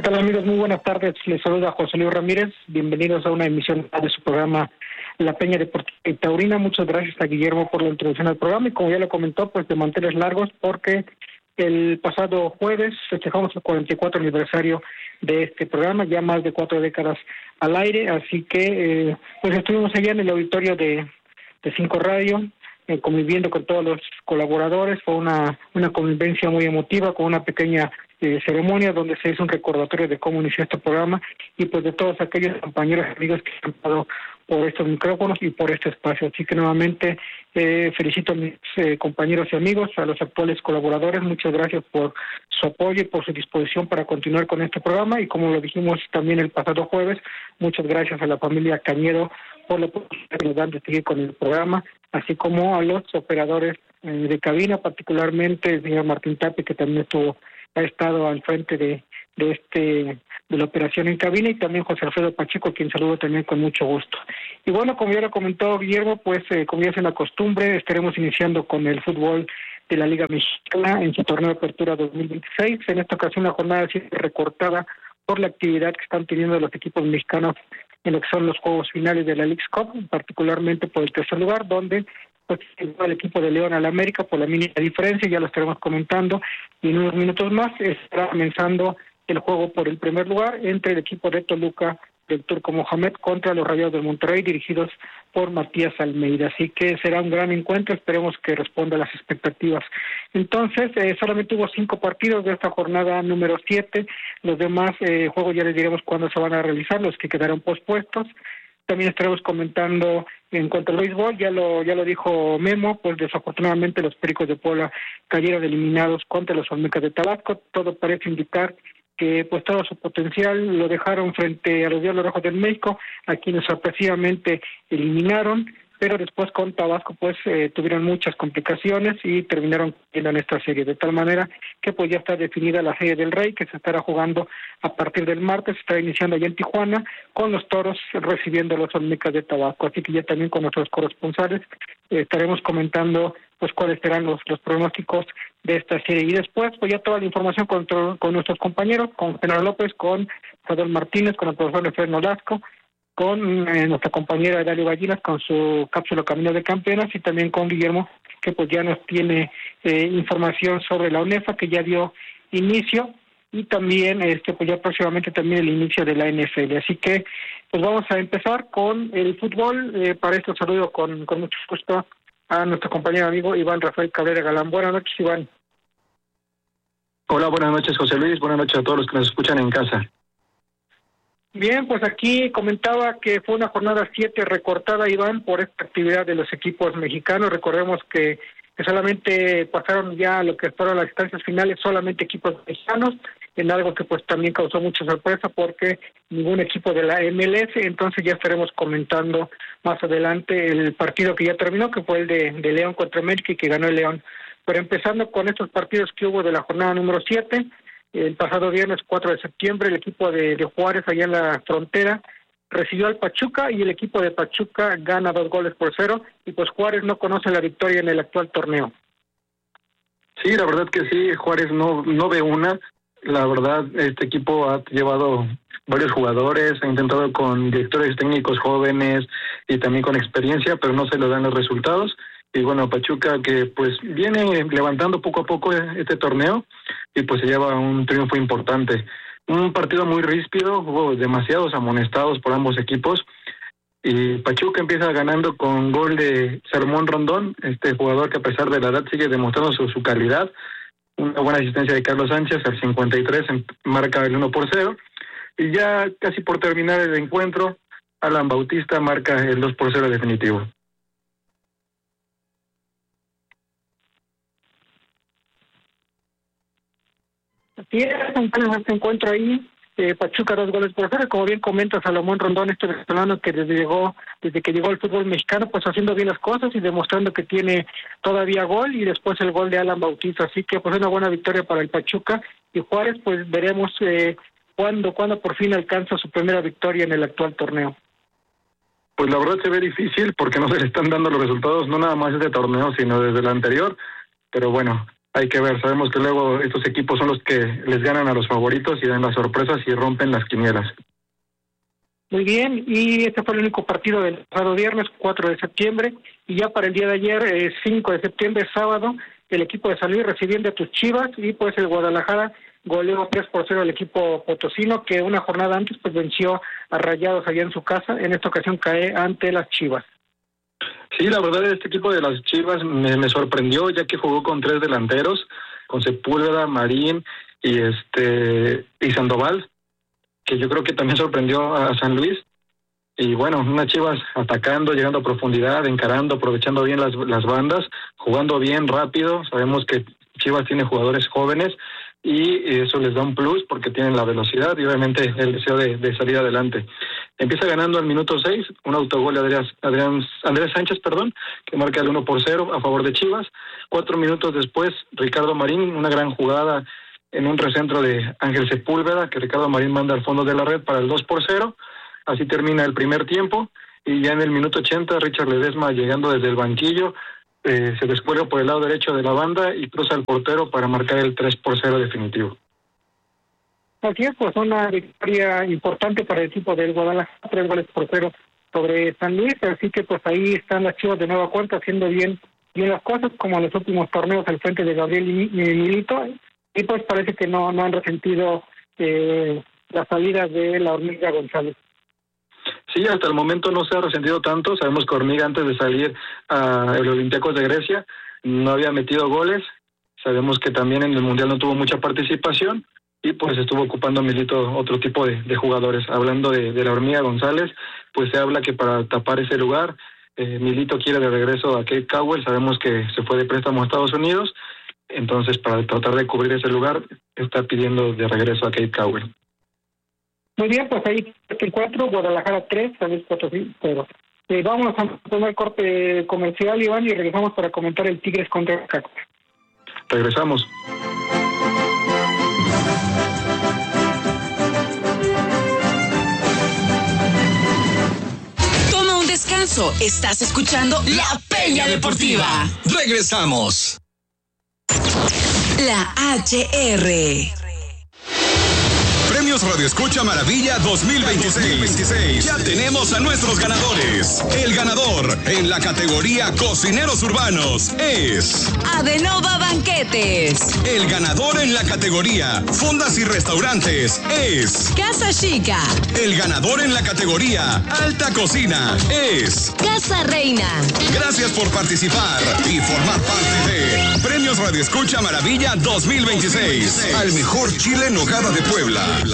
¿Qué tal, amigos? Muy buenas tardes. Les saluda José Luis Ramírez. Bienvenidos a una emisión de su programa La Peña Deportiva y Taurina. Muchas gracias a Guillermo por la introducción al programa y como ya lo comentó, pues de manteles largos porque el pasado jueves festejamos el 44 aniversario de este programa, ya más de 4 décadas al aire, así que pues estuvimos allá en el auditorio de Cinco Radio, conviviendo con todos los colaboradores. Fue una convivencia muy emotiva con una pequeña ceremonia donde se hizo un recordatorio de cómo inició este programa y pues de todos aquellos compañeros y amigos que han pasado por estos micrófonos y por este espacio. Así que nuevamente felicito a mis compañeros y amigos, a los actuales colaboradores. Muchas gracias por su apoyo y por su disposición para continuar con este programa y como lo dijimos también el pasado jueves, muchas gracias a la familia Cañedo por la oportunidad que nos dan de seguir con el programa, así como a los operadores de cabina, particularmente el señor Martín Tapia, que también ha estado al frente de la operación en cabina, y también José Alfredo Pacheco, quien saludo también con mucho gusto. Y bueno, como ya lo comentó Guillermo, pues como ya es una costumbre, estaremos iniciando con el fútbol de la Liga Mexicana en su torneo de apertura 2026. En esta ocasión la jornada ha sido recortada por la actividad que están teniendo los equipos mexicanos en lo que son los juegos finales de la Leagues Cup, particularmente por el tercer lugar, donde pues el equipo de León al América por la mínima diferencia, ya lo estaremos comentando, y en unos minutos más estará comenzando el juego por el primer lugar entre el equipo de Toluca del Turco Mohamed contra los Rayados del Monterrey, dirigidos por Matías Almeida. Así que será un gran encuentro, esperemos que responda a las expectativas. Entonces, solamente hubo 5 partidos de esta jornada número 7, los demás juegos ya les diremos cuándo se van a realizar, los que quedaron pospuestos. También estaremos comentando en cuanto al béisbol, ya lo dijo Memo, pues desafortunadamente los Pericos de Puebla cayeron eliminados contra los Olmecas de Tabasco. Todo parece indicar que pues todo su potencial lo dejaron frente a los Diablos Rojos del México, a quienes sorpresivamente eliminaron, pero después con Tabasco pues tuvieron muchas complicaciones y terminaron cayendo en esta serie, de tal manera que pues ya está definida la Serie del Rey, que se estará jugando a partir del martes, se estará iniciando allá en Tijuana, con los Toros recibiendo a los Olmecas de Tabasco, así que ya también con nuestros corresponsales estaremos comentando pues cuáles serán los pronósticos de esta serie. Y después, pues ya toda la información con nuestros compañeros, con General López, con Salvador Martínez, con el profesor Efraín Nolasco, con nuestra compañera Dario Gallinas con su cápsula Camino de Campeonas, y también con Guillermo, que pues ya nos tiene información sobre la UNEFA, que ya dio inicio, y también pues ya próximamente también el inicio de la NFL. Así que pues vamos a empezar con el fútbol. Para esto saludo con mucho gusto a nuestro compañero amigo Iván Rafael Cabrera Galán. Buenas noches, Iván. Hola, buenas noches, José Luis. Buenas noches a todos los que nos escuchan en casa. Bien, pues aquí comentaba que fue una jornada 7 recortada, Iván, por esta actividad de los equipos mexicanos. Recordemos que solamente pasaron ya lo que fueron las instancias finales, solamente equipos mexicanos, en algo que pues también causó mucha sorpresa porque ningún equipo de la MLS. Entonces ya estaremos comentando más adelante el partido que ya terminó, que fue el de León contra América y que ganó el León. Pero empezando con estos partidos que hubo de la jornada número 7, el pasado viernes 4 de septiembre el equipo de Juárez allá en la frontera recibió al Pachuca y el equipo de Pachuca gana 2-0, y pues Juárez no conoce la victoria en el actual torneo. Sí, la verdad que sí, Juárez no ve una. La verdad, este equipo ha llevado varios jugadores, ha intentado con directores técnicos jóvenes y también con experiencia, pero no se le dan los resultados. Y bueno, Pachuca que pues viene levantando poco a poco este torneo y pues se lleva un triunfo importante. Un partido muy ríspido, hubo demasiados amonestados por ambos equipos y Pachuca empieza ganando con gol de Salomón Rondón, este jugador que a pesar de la edad sigue demostrando su calidad. Una buena asistencia de Carlos Sánchez al 53, marca el 1-0, y ya casi por terminar el encuentro, Alan Bautista marca el 2-0 definitivo. Así es, entonces este encuentro ahí, Pachuca 2-0, como bien comenta Salomón Rondón, este venezolano que desde que llegó al fútbol mexicano, pues haciendo bien las cosas y demostrando que tiene todavía gol, y después el gol de Alan Bautista, así que pues una buena victoria para el Pachuca, y Juárez pues veremos cuándo por fin alcanza su primera victoria en el actual torneo. Pues la verdad se ve difícil porque no se le están dando los resultados, no nada más este torneo, sino desde el anterior, pero bueno, hay que ver. Sabemos que luego estos equipos son los que les ganan a los favoritos y dan las sorpresas y rompen las quinielas. Muy bien, y este fue el único partido del pasado viernes, 4 de septiembre, y ya para el día de ayer, 5 de septiembre, sábado, el equipo de San Luis recibiendo a tus Chivas, y pues el Guadalajara goleó 3-0 al equipo potosino, que una jornada antes pues venció a Rayados allá en su casa. En esta ocasión cae ante las Chivas. Sí, la verdad, este equipo de las Chivas me sorprendió, ya que jugó con 3 delanteros, con Sepúlveda, Marín y Sandoval, que yo creo que también sorprendió a San Luis. Y bueno, unas Chivas atacando, llegando a profundidad, encarando, aprovechando bien las bandas, jugando bien, rápido. Sabemos que Chivas tiene jugadores jóvenes y eso les da un plus porque tienen la velocidad y obviamente el deseo de salir adelante. Empieza ganando al minuto 6, un autogol de Andrés Sánchez, que marca el 1-0 a favor de Chivas. 4 minutos después, Ricardo Marín, una gran jugada en un recentro de Ángel Sepúlveda, que Ricardo Marín manda al fondo de la red para el 2-0. Así termina el primer tiempo, y ya en el minuto 80, Richard Ledesma, llegando desde el banquillo, se descuelga por el lado derecho de la banda y cruza al portero para marcar el 3-0 definitivo. Así es, pues una victoria importante para el equipo del Guadalajara, 3-0 sobre San Luis, así que pues ahí están las Chivas de nueva cuenta haciendo bien las cosas, como en los últimos torneos al frente de Gabriel y Milito, y pues parece que no han resentido la salida de la Hormiga González. Sí, hasta el momento no se ha resentido tanto. Sabemos que Hormiga, antes de salir a el Olympiacos de Grecia, no había metido goles. Sabemos que también en el Mundial no tuvo mucha participación y pues estuvo ocupando Milito otro tipo de jugadores. Hablando de la Hormiga González, pues se habla que para tapar ese lugar, Milito quiere de regreso a Kate Cowell. Sabemos que se fue de préstamo a Estados Unidos, entonces para tratar de cubrir ese lugar está pidiendo de regreso a Kate Cowell. Muy bien, pues ahí el 4, Guadalajara 3, San Luis Potosí 0. Vamos a tomar corte comercial, Iván, y regresamos para comentar el Tigres contra Caco. Regresamos. Toma un descanso. Estás escuchando La Peña Deportiva. Regresamos. La HR. Premios Radio Escucha Maravilla 2026. Ya tenemos a nuestros ganadores. El ganador en la categoría Cocineros Urbanos es Adenova Banquetes. El ganador en la categoría Fondas y Restaurantes es Casa Chica. El ganador en la categoría Alta Cocina es Casa Reina. Gracias por participar y formar parte de Premios Radio Escucha Maravilla 2026. Al mejor chile en nogada de Puebla.